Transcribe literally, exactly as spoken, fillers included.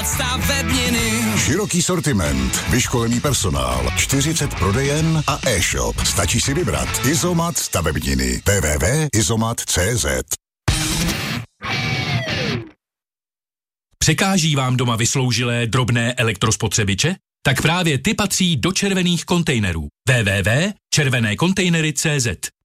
Izomat stavebniny. Široký sortiment, vyškolený personál, čtyřicet prodejen a e-shop. Stačí si vybrat. Izomat stavebniny. w w w tečka izomat tečka c z. Překáží vám doma vysloužilé drobné elektrospotřebiče? Tak právě ty patří do červených kontejnerů. w w w tečka červené kontejnery tečka c z.